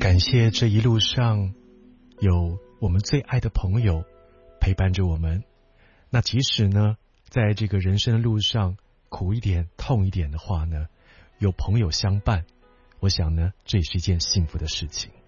感谢这一路上有我们最爱的朋友陪伴着我们。那即使呢，在这个人生的路上苦一点、痛一点的话呢，有朋友相伴，我想呢，这也是一件幸福的事情。